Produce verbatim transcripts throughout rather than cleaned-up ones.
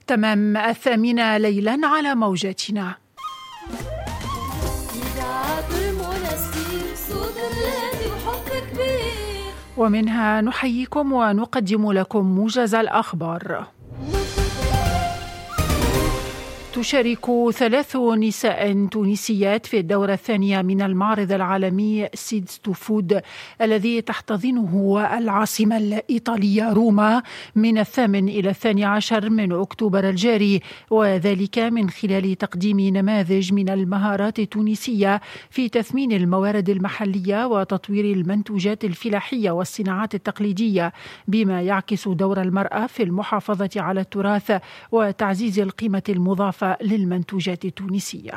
تمام الثامنة ليلا على موجاتنا. ومنها نحييكم ونقدم لكم موجز الأخبار. تشارك ثلاث نساء تونسيات في الدورة الثانية من المعرض العالمي سيدز تو فود الذي تحتضنه العاصمة الإيطالية روما من الثامن إلى الثاني عشر من أكتوبر الجاري، وذلك من خلال تقديم نماذج من المهارات التونسية في تثمين الموارد المحلية وتطوير المنتوجات الفلاحية والصناعات التقليدية، بما يعكس دور المرأة في المحافظة على التراث وتعزيز القيمة المضافة للمنتوجات التونسية.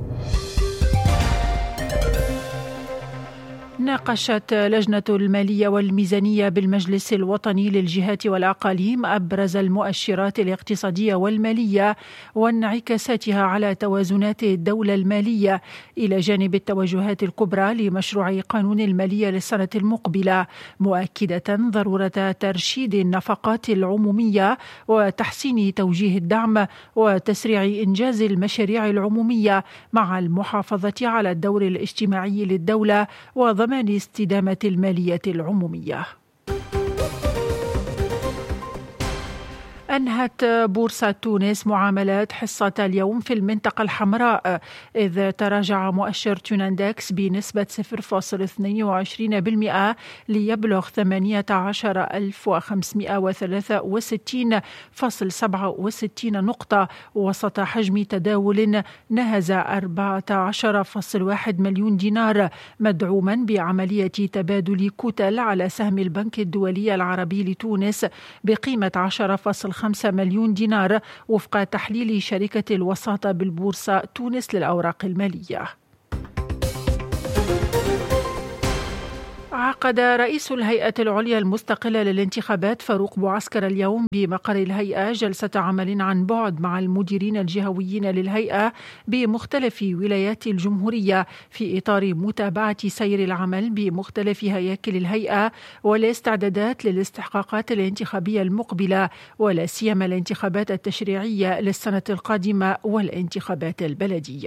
ناقشت لجنة المالية والميزانية بالمجلس الوطني للجهات والأقاليم أبرز المؤشرات الاقتصادية والمالية وانعكاساتها على توازنات الدولة المالية، إلى جانب التوجهات الكبرى لمشروع قانون المالية للسنة المقبلة، مؤكدة ضرورة ترشيد النفقات العمومية وتحسين توجيه الدعم وتسريع إنجاز المشاريع العمومية مع المحافظة على الدور الاجتماعي للدولة وضمان استدامة المالية العمومية. أنهت بورصة تونس معاملات حصة اليوم في المنطقة الحمراء، إذ تراجع مؤشر توناندكس بنسبة صفر فاصل اثنين وعشرين بالمئة ليبلغ ثمانية عشر ألف وخمسمئة وثلاثة وستين فاصل سبعة وستين نقطة، وسط حجم تداول نهز أربعة عشر فاصل واحد مليون دينار، مدعوما بعملية تبادل كتل على سهم البنك الدولي العربي لتونس بقيمة عشرة فاصل خمسة مليون دينار، وفق تحليل شركة الوساطة بالبورصة تونس للأوراق المالية. عقد رئيس الهيئة العليا المستقلة للانتخابات فاروق بوعسكر اليوم بمقر الهيئة جلسة عمل عن بعد مع المديرين الجهويين للهيئة بمختلف ولايات الجمهورية في إطار متابعة سير العمل بمختلف هياكل الهيئة والاستعدادات للاستحقاقات الانتخابية المقبلة، ولا سيما الانتخابات التشريعية للسنة القادمة والانتخابات البلدية.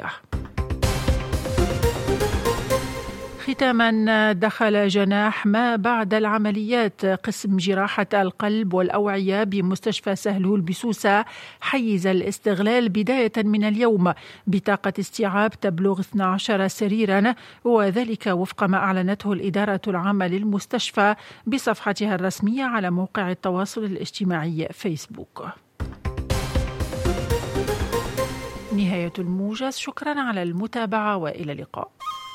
ختاما، دخل جناح ما بعد العمليات قسم جراحة القلب والأوعية بمستشفى سهلول بسوسة حيز الاستغلال بداية من اليوم بطاقة استيعاب تبلغ اثني عشر سريرا، وذلك وفق ما أعلنته الإدارة العامة للمستشفى بصفحتها الرسمية على موقع التواصل الاجتماعي فيسبوك. نهاية الموجز، شكرا على المتابعة وإلى اللقاء.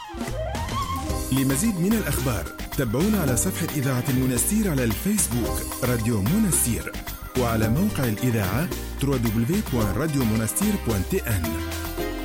لمزيد من الأخبار تابعونا على صفحة إذاعة المنستير على الفيسبوك راديو منستير، وعلى موقع الإذاعة دبليو دبليو دبليو دوت راديو منستير دوت تي إن.